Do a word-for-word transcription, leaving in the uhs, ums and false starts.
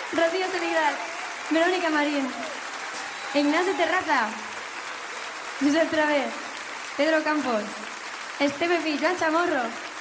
Rocío Seguridad, Verónica Marín, Ignacio Terraza, Josep Traver, Pedro Campos, Esteve Pi, Joan Chamorro,